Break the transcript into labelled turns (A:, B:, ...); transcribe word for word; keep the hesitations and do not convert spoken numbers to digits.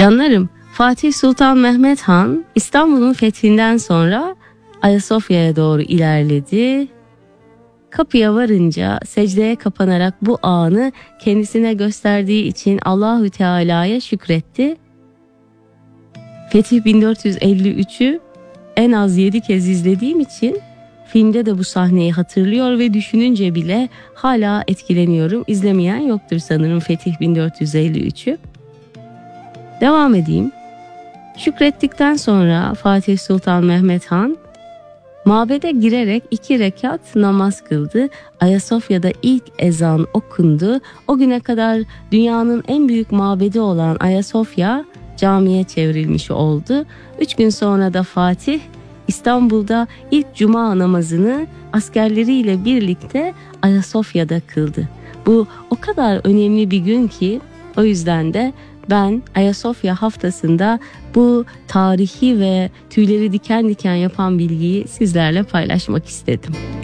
A: Canlarım, Fatih Sultan Mehmet Han İstanbul'un fethinden sonra Ayasofya'ya doğru ilerledi. Kapıya varınca secdeye kapanarak bu anı kendisine gösterdiği için Allahü Teala'ya şükretti. Fetih bin dört yüz elli üçü en az yedi kez izlediğim için filmde de bu sahneyi hatırlıyor ve düşününce bile hala etkileniyorum. İzlemeyen yoktur sanırım Fetih bin dört yüz elli üçü. Devam edeyim. Şükrettikten sonra Fatih Sultan Mehmet Han mabede girerek iki rekat namaz kıldı. Ayasofya'da ilk ezan okundu. O güne kadar dünyanın en büyük mabedi olan Ayasofya camiye çevrilmiş oldu. Üç gün sonra da Fatih İstanbul'da ilk cuma namazını askerleriyle birlikte Ayasofya'da kıldı. Bu o kadar önemli bir gün ki o yüzden de ben Ayasofya haftasında bu tarihi ve tüyleri diken diken yapan bilgiyi sizlerle paylaşmak istedim.